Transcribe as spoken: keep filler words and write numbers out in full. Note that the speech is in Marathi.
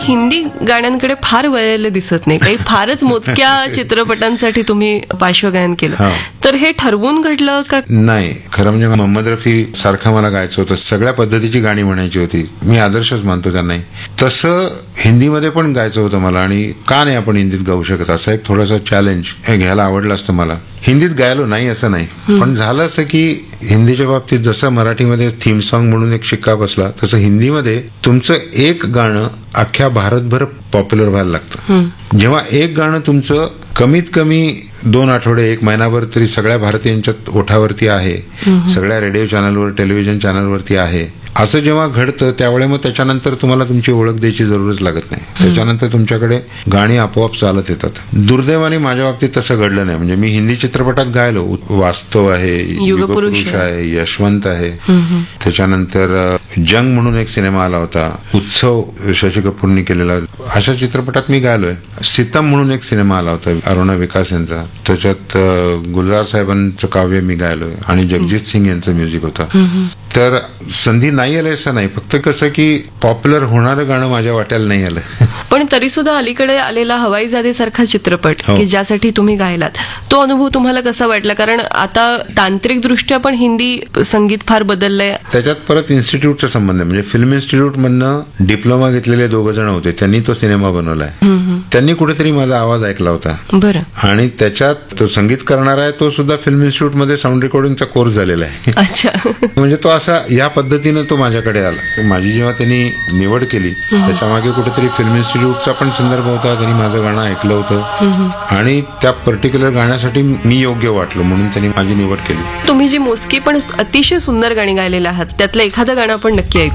हिंदी गाण्यांकडे फार वळलेलं दिसत नाही, काही फारच मोजक्या चित्रपटांसाठी तुम्ही पार्श्वगायन केलं, तर हे ठरवून घडलं का? नाही, खरं म्हणजे मोहम्मद रफी सारखं मला गायचं होतं, सगळ्या पद्धतीची गाणी म्हणायची होती, मी आदर्शच मानतो त्यांना. तसं हिंदीमध्ये पण गायचं होतं मला, आणि का नाही आपण हिंदीत गाऊ शकत असं एक थोडंसं चॅलेंज हे घ्यायला आवडलं असतं मला. हिंदीत गायलो नाही असं नाही, पण झालं असं की हिंदीच्या बाबतीत जसं मराठीमध्ये थीम सॉन्ग म्हणून एक शिक्का बसला, तसं हिंदीमध्ये तुमचं एक गाणं अख्ख्या भारतभर पॉप्युलर व्हायला लागतं. जेव्हा एक गाणं तुमचं कमीत कमी दोन आठवडे एक महिनाभर तरी सगळ्या भारतीयांच्या ओठावरती आहे, सगळ्या रेडिओ चॅनलवर टेलिव्हिजन चॅनलवरती आहे, असं जेव्हा घडतं त्यावेळी मग त्याच्यानंतर तुम्हाला तुमची ओळख द्यायची जरूरच लागत नाही, त्याच्यानंतर तुमच्याकडे गाणी आपोआप चालत येतात. दुर्दैवाने माझ्या बाबतीत तसं घडलं नाही. म्हणजे मी हिंदी चित्रपटात गायलो, वास्तव आहे, युगपुरुष आहे, यशवंत आहे, त्याच्यानंतर जंग म्हणून एक सिनेमा आला होता, उत्सव शशी कपूरनी केलेला, अशा चित्रपटात मी गायलोय. सितम म्हणून एक सिनेमा आला होता अरुणा विकास यांचा, त्याच्यात गुलजार साहेबांचं काव्य मी गायलोय आणि जगजित सिंग यांचं म्युझिक होतं. तर संधी नाही आली असं नाही, फक्त कसं की पॉप्युलर होणारं गाणं माझ्या वाट्याला नाही आलं. पण तरी सुद्धा अलीकडे आलेला हवाईजादे सारखा चित्रपट की ज्यासाठी तुम्ही गायलात, तो अनुभव तुम्हाला कसा वाटला? कारण आता तांत्रिक दृष्ट्या पण हिंदी संगीत फार बदललंय. त्याच्यात परत इन्स्टिट्यूटचा संबंध आहे. म्हणजे फिल्म इन्स्टिट्यूट मधनं डिप्लोमा घेतलेले दोघं जण होते, त्यांनी तो सिनेमा बनवलाय, त्यांनी कुठेतरी माझा आवाज ऐकला होता. बरं. आणि त्याच्यात तो संगीत करणारा आहे, तो सुद्धा फिल्म इन्स्टिट्यूट मध्ये साऊंड रेकॉर्डिंगचा कोर्स झालेला आहे. अच्छा. म्हणजे तो असा या पद्धतीनं तो माझ्याकडे आला. माझी जेव्हा त्यांनी निवड केली त्याच्या मागे कुठेतरी फिल्म इन्स्टिट्यूटचा पण संदर्भ होता, त्यांनी माझं गाणं ऐकलं होतं आणि त्या पर्टिक्युलर गाण्यासाठी मी योग्य वाटलो म्हणून त्यांनी माझी निवड केली. तुम्ही जी मोजकी पण अतिशय सुंदर गाणी गायलेली आहात, त्यातलं एखादं गाणं आपण नक्की ऐकू.